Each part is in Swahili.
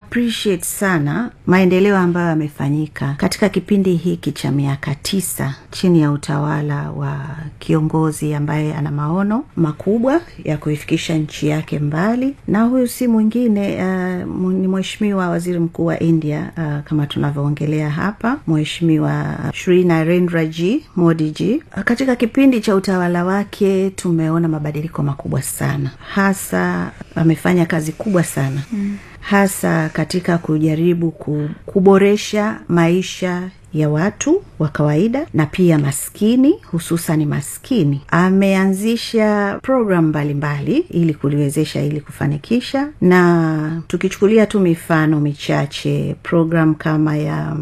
appreciate sana maendeleo ambayo yamefanyika katika kipindi hiki cha miaka 9 chini ya utawala wa kiongozi ambaye ana maono makubwa ya kuifikisha nchi yake mbali, na huyu si mwingine ni Mheshimiwa Waziri Mkuu wa India, kama tunavyoongelea hapa, Mheshimiwa Shri Narendra Modi ji. Katika kipindi cha utawala wake tumeona mabadiliko makubwa sana, hasa amefanya kazi kubwa sana hasa katika kujaribu kuboresha maisha ya watu wa kawaida na pia maskini, hususan maskini. Ameanzisha program mbalimbali ili kuliwezesha ili kufanikisha, na tukichukulia tu mifano michache, program kama ya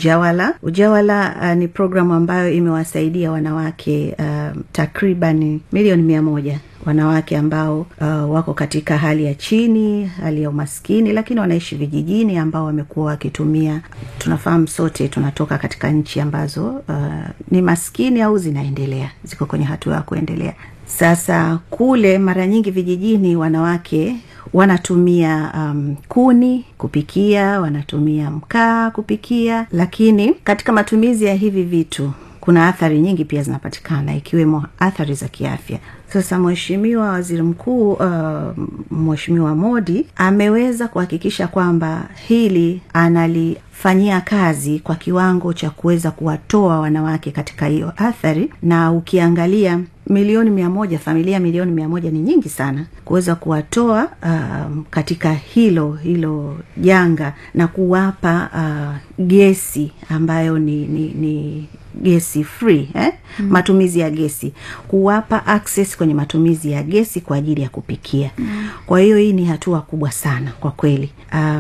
Ujawala ni program ambayo imewasaidia wanawake takriban milioni 100 wanawake ambao wako katika hali ya chini, hali ya umaskini, lakini wanaishi vijijini, ambao wamekuwa wakitumia, tunafahamu sote tunatoka katika nchi ambazo ni maskini au ziko kwenye hatua ya kuendelea. Sasa kule mara nyingi vijijini wanawake wanatumia kuni kupikia, wanatumia mkaa kupikia, lakini katika matumizi ya hivi vitu kuna athari nyingi pia zinapatikana, ikiwemo athari za kiafya. Sasa Mheshimiwa Waziri Mkuu Mheshimiwa Modi ameweza kuhakikisha kwamba hili analifanyia kazi kwa kiwango cha kuweza kuwatoa wanawake katika hiyo athari, na ukiangalia milioni 100, familia milioni 100 ni nyingi sana, kuweza kuwatoa katika hilo janga na kuwapa gesi ambayo ni gesi free, matumizi ya gesi, kuwapa access kwenye matumizi ya gesi kwa ajili ya kupikia. Kwa hiyo hii ni hatua kubwa sana kwa kweli.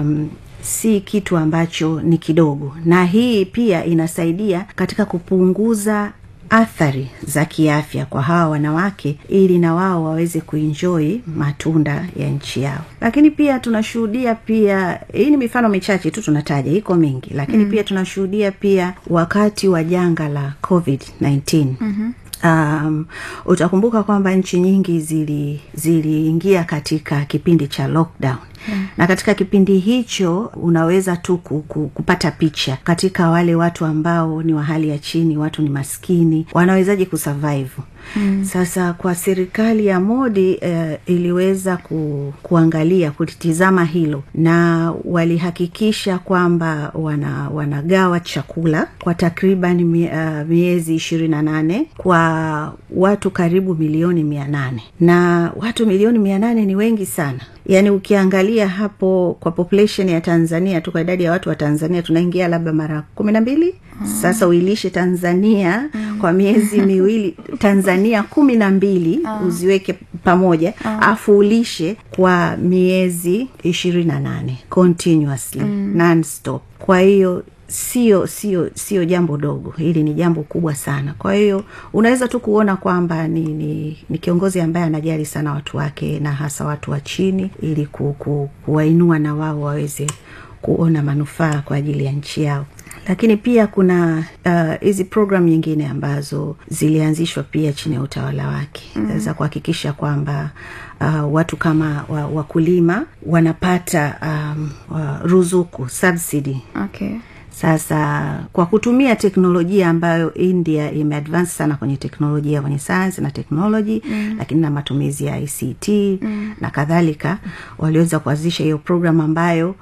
Si kitu ambacho ni kidogo, na hii pia inasaidia katika kupunguza athari za kiafya kwa hawa wanawake, ili na wao waweze kuenjoy matunda ya nchi yao. Lakini pia tunashuhudia pia, hii ni mifano michache tu tunataja, iko mingi, lakini pia tunashuhudia pia wakati wa janga la COVID-19. Utakumbuka kwamba nchi nyingi ziliingia katika kipindi cha lockdown. Na katika kipindi hicho unaweza tu kupata picha katika wale watu ambao ni wa hali ya chini, watu ni maskini, wanawezaje kusurvive. Sasa kwa serikali ya Modi iliweza kuangalia, kulitizama hilo, na walihakikisha kwamba wanagawa chakula kwa takriban miezi 28 kwa watu karibu milioni 800. Na watu milioni 800 ni wengi sana. Yani ukiangalia hapo kwa population ya Tanzania tu, kwa idadi ya watu wa Tanzania tunaingia labda mara 12. Sasa uilishe Tanzania kwa miezi miwili, Tanzania 12 uziweke pamoja, afu ulishe kwa miezi 28 continuously, non-stop. Kwa hiyo sio jambo dogo, hili ni jambo kubwa sana. Kwa hiyo unaweza tu kuona kwamba ni kiongozi ambaye anajali sana watu wake, na hasa watu wa chini, ili kuwainua na wao waweze kuona manufaa kwa ajili ya nchi yao. Lakini pia kuna hizi program nyingine ambazo zilianzishwa pia chini ya utawala wake, za kuhakikisha kwamba watu kama wakulima wanapata ruzuku, subsidy. Sasa kwa kutumia teknolojia ambayo India imeadvance sana kwenye teknolojia, kwenye science na technology, lakini na matumizi ya ICT na kadhalika, waliweza kuanzisha hiyo program ambayo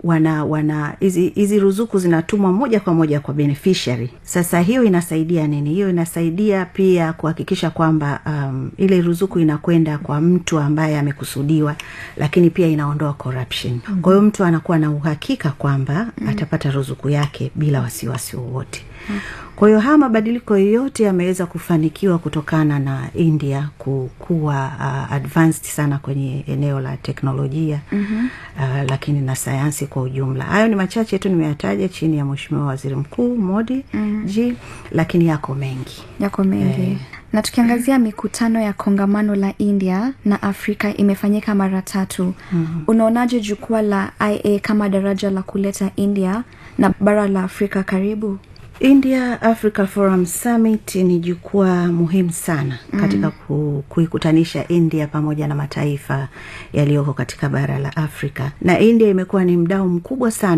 hizi ruzuku zinatumwa moja kwa moja kwa beneficiary. Sasa hiyo inasaidia nini? Hiyo inasaidia pia kuhakikisha kwamba ile ruzuku inakwenda kwa mtu ambaye amekusudiwa, lakini pia inaondoa corruption. Kwa hiyo mtu anakuwa na uhakika kwamba atapata ruzuku yake bila wasiwasi wowote. Kwa hiyo haya mabadiliko yote yameweza kufanikiwa kutokana na India kuwa advanced sana kwenye eneo la teknolojia, lakini na sayansi kwa ujumla. Hayo ni machache tu nimeyataja chini ya Mheshimiwa Waziri Mkuu Modi ji, lakini yako mengi. Na tukiangazia mikutano ya kongamano la India na Afrika imefanyika mara 3. Unaonaje jukwaa la IA kama daraja la kuleta India na bara la Afrika karibu? India Africa Forum Summit ni jukwaa muhimu sana katika kuikutanisha India pamoja na mataifa yaliyoko katika bara la Afrika. Na India imekuwa ni mdau mkubwa sana